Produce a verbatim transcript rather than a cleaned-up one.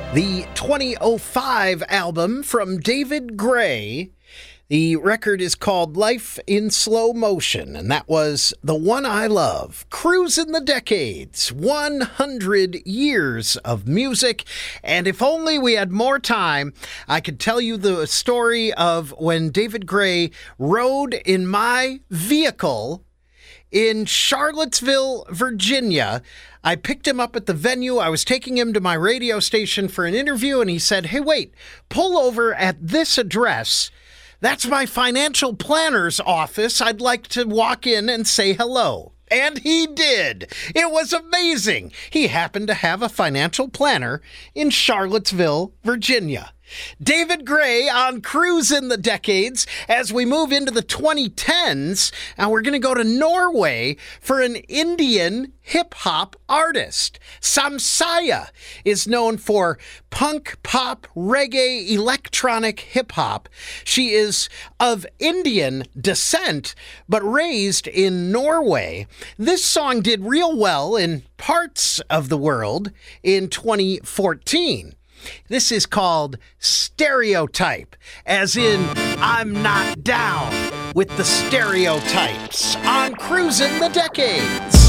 The twenty oh five album from David Gray. The record is called Life in Slow Motion, and that was The One I Love. Cruising the Decades, one hundred years of music, and if only we had more time, I could tell you the story of when David Gray rode in my vehicle in Charlottesville, Virginia. I picked him up at the venue. I was taking him to my radio station for an interview, and he said, "Hey, wait, pull over at this address. That's my financial planner's office. I'd like to walk in and say hello." And he did. It was amazing. He happened to have a financial planner in Charlottesville, Virginia. David Gray on Cruising the Decades as we move into the twenty tens, and we're going to go to Norway for an Indian hip-hop artist. Samsaya is known for punk, pop, reggae, electronic hip-hop. She is of Indian descent, but raised in Norway. This song did real well in parts of the world in twenty fourteen. This is called Stereotype, as in, I'm not down with the stereotypes on Cruising the Decades.